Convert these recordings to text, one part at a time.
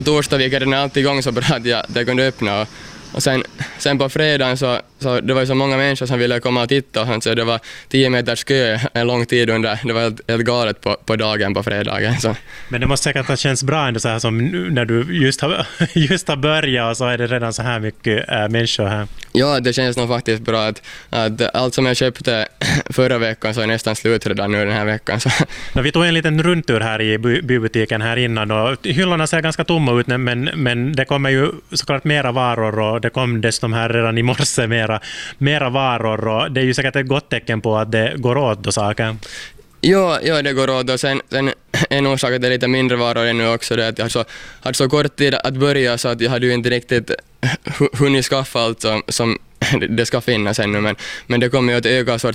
torsdagsveckan är alltid igång så bra att jag kunde öppna. Och sen på fredagen så det var så många människor som ville komma och titta och sånt, så det var 10 meters kö en lång tid under. Det var helt galet på dagen på fredagen. Så. Men det måste säkert ha känts bra ändå så här som när du just har börjat och så är det redan så här mycket människor här. Ja, det känns nog faktiskt bra att allt som jag köpte förra veckan så är nästan slut redan nu den här veckan. Så. Vi tog en liten rundtur här i bybutiken här innan och hyllorna ser ganska tomma ut men det kommer ju såklart mera varor och det kom dessutom här redan i morse mera varor och det är ju säkert ett gott tecken på att det går åt då saker. Ja, det går åt och sen en orsak att det är lite mindre varor ännu också det att jag hade så kort tid att börja så att jag hade ju inte riktigt hunnit skaffa allt som det ska finnas ännu men det kommer ju att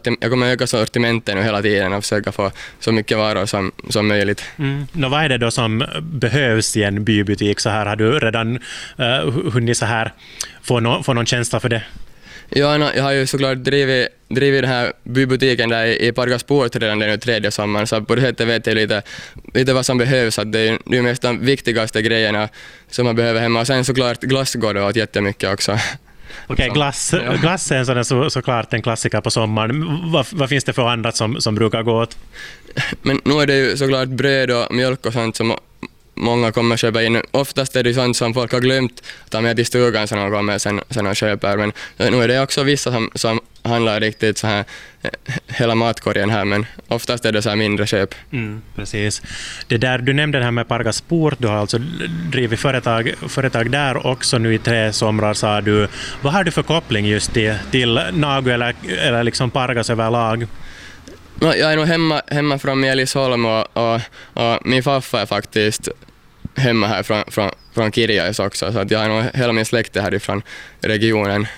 öka sortimenten hela tiden och försöka få så mycket varor som möjligt. Vad är det då som behövs i en bybutik så här? Har du redan hunnit så här få någon känsla för det? Ja, jag har ju såklart drivit den här bybutiken där i Pargasport redan den 3:e sommaren, så på det sättet vet jag lite vad som behövs. Att det är mest de viktigaste grejerna som man behöver hemma. Och sen såklart glass går det åt jättemycket också. Okej, glass är en sådan såklart en klassiker på sommaren. Vad finns det för annat som brukar gå åt? Men nu är det ju såklart bröd och mjölk och sånt som många kommer köpa in. Oftast är det sånt som folk har glömt att ta med till stugan så de kommer sen och köper. Men nu är det också vissa som handlar riktigt så här hela matkorgen här, men oftast är det så här mindre köp. Precis. Det där du nämnde det här med Pargasport, du har alltså drivit företag där också nu i 3 somrar sa du. Vad har du för koppling just till Nagu eller liksom Pargas överlag? Jag är nog hemma från Mielisholm och min farfar är faktiskt hemma här från Kirjais också, så att jag har nog hela min släkt härifrån regionen,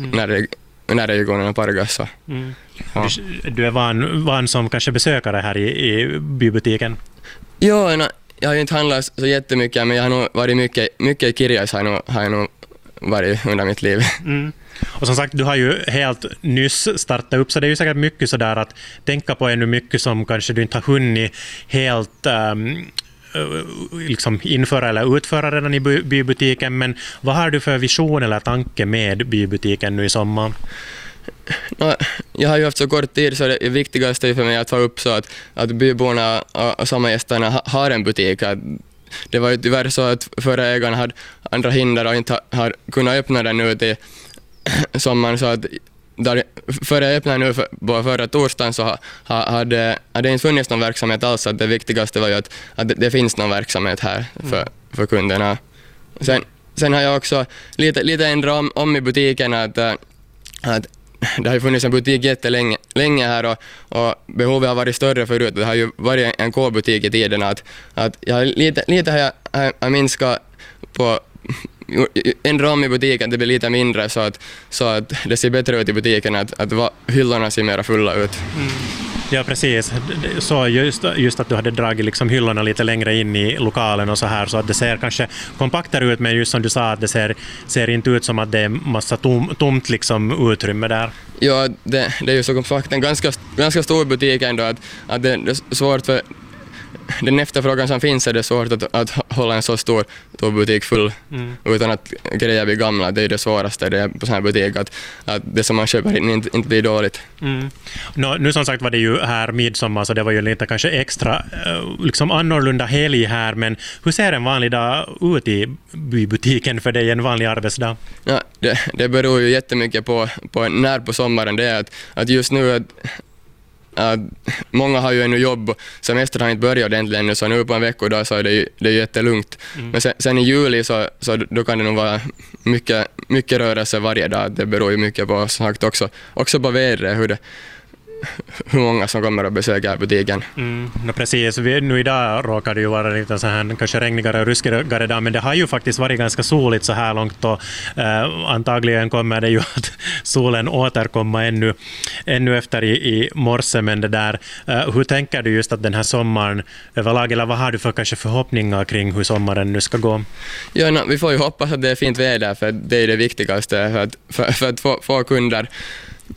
när regionen är Pargas. Så. Ja. Du är van som kanske besökare här i bybutiken? Ja, jag har ju inte handlat så jättemycket, men jag har nog varit mycket i Kirjais har jag nog varit under mitt liv. Och som sagt, du har ju helt nyss startat upp, så det är ju säkert mycket sådär att tänka på ännu mycket som kanske du inte har hunnit helt liksom införa eller utföra redan i bybutiken. Men vad har du för vision eller tanke med bybutiken nu i sommar? Jag har ju haft så kort tid, så det viktigaste är för mig att få upp så att byborna och sommargästerna har en butik. Det var ju tyvärr så att förra ägarna hade andra hinder och inte har kunnat öppna den nu till sommaren, så att före jag öppnade nu förra torsdagen så hade inte funnits någon verksamhet alls. Att det viktigaste var ju att det finns någon verksamhet här för kunderna. Sen har jag också lite ändrat om i butiken att det har ju funnits en butik jättelänge här och behovet har varit större förut. Det har ju varit en K-butik i tiden att jag lite har jag minskat på en ram i butiken, det blir lite mindre så att det ser bättre ut i butiken, att hyllorna ser mer fulla ut. Ja, precis. Så just att du hade dragit liksom hyllorna lite längre in i lokalen och så här, så att det ser kanske kompaktare ut, men just som du sa att det ser inte ut som att det är massa tomt liksom utrymme där. Ja, det är ju så kompakt, en ganska stor butik ändå, att det är svårt för den efterfrågan som finns, är det svårt att hålla en så stor butik full utan att grejer blir gamla. Det är det svåraste det är på sån här butik, att det som man köper inte blir dåligt. Nu som sagt var det ju här midsommar, så det var ju lite kanske extra liksom annorlunda helg här, men hur ser en vanlig dag ut i bybutiken för dig, en vanlig arbetsdag? Ja, det beror ju jättemycket på när på sommaren det är, att just nu många har ju ännu jobb, semestern har inte börjat ordentligt ännu, så nu på en veckodag så är det jättelugnt. Men sen i juli så då kan det nog vara mycket rörelse varje dag. Det beror ju mycket på, sagt, också på vädret, hur många som kommer att besöka butiken. Precis, nu idag råkar det ju vara lite så här kanske regnigare och ruskigare dag, men det har ju faktiskt varit ganska soligt så här långt, och antagligen kommer det ju att solen återkomma ännu efter i morse. Men det där, hur tänker du just att den här sommaren överlag, eller vad har du för kanske förhoppningar kring hur sommaren nu ska gå? Ja, vi får ju hoppas att det är fint väder, för det är det viktigaste för att få kunder.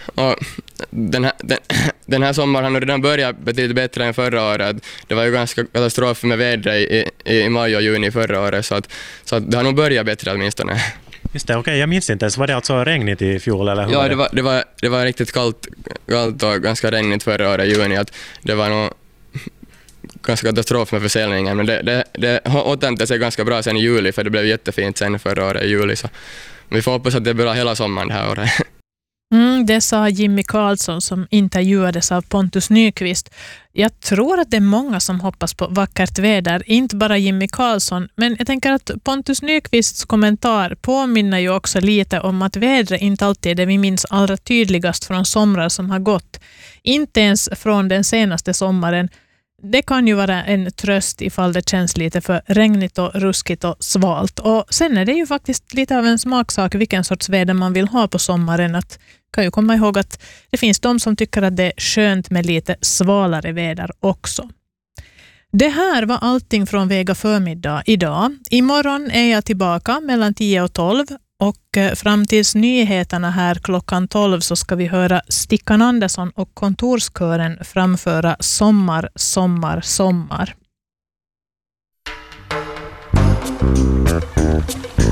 Och den här sommaren har nog redan börjat betydligt bättre än förra året. Det var ju ganska katastrof med vädret i maj och juni förra året, så att det har nog börjat bättre åtminstone. Just det, okej, jag minns inte ens. Var det alltså regnigt i fjol? Eller hur? Ja, det var riktigt kallt och ganska regnigt förra året i juni. Att det var nog ganska katastrof med försäljningen, men det återhämtade sig ganska bra sen i juli, för det blev jättefint sen förra året i juli. Så vi får hoppas att det är bra hela sommaren det här året. Det sa Jimmy Karlsson som intervjuades av Pontus Nyqvist. Jag tror att det är många som hoppas på vackert väder, inte bara Jimmy Karlsson, men jag tänker att Pontus Nyqvists kommentar påminner ju också lite om att vädret inte alltid är det vi minns allra tydligast från somrar som har gått. Inte ens från den senaste sommaren. Det kan ju vara en tröst ifall det känns lite för regnigt och ruskigt och svalt. Och sen är det ju faktiskt lite av en smaksak vilken sorts väder man vill ha på sommaren. Att kan ju komma ihåg att det finns de som tycker att det är skönt med lite svalare väder också. Det här var allting från Vega förmiddag idag. Imorgon är jag tillbaka mellan 10 och 12. Och fram tills nyheterna här klockan 12 så ska vi höra Stickan Andersson och kontorskören framföra Sommar, sommar, sommar.